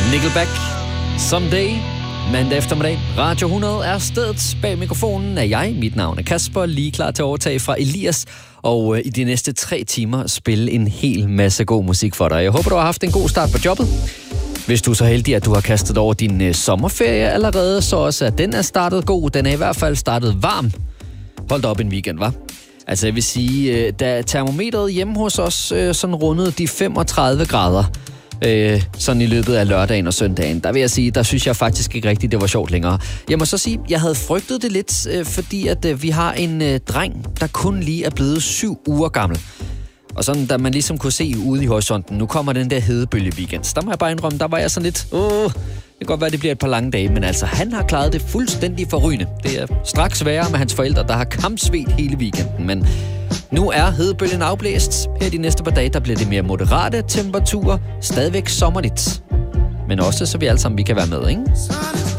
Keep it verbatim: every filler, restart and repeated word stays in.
Nickelback, Someday, mandag eftermiddag. Radio hundrede er stedet. Bag mikrofonen er jeg. Mit navn er Kasper, lige klar til at overtage fra Elias. Og øh, i de næste tre timer spille en hel masse god musik for dig. Jeg håber, du har haft en god start på jobbet. Hvis du er så heldig, at du har kastet over din øh, sommerferie allerede, så også at den er startet god. Den er i hvert fald startet varm. Hold da op en weekend, hva'? Altså jeg vil sige, øh, da termometeret hjemme hos os øh, sådan rundede de femogtredive grader, Øh, sådan i løbet af lørdagen og søndagen, der vil jeg sige, der synes jeg faktisk ikke rigtigt, det var sjovt længere. Jeg må så sige, jeg havde frygtet det lidt, øh, fordi at øh, vi har en øh, dreng, der kun lige er blevet syv uger gammel. Og sådan, da man ligesom kunne se ude i horisonten, nu kommer den der hedebølge weekend. Der må jeg bare indrømme, der var jeg sådan lidt, åh, det kan godt være, det bliver et par lange dage, men altså, han har klaret det fuldstændig forrygende. Det er straks værre med hans forældre, der har kampsvedt hele weekenden, men nu er hedebølgen afblæst. Her de næste par dage, der bliver det mere moderate temperaturer, stadigvæk sommerligt. Men også, så vi alle sammen vi kan være med, ikke?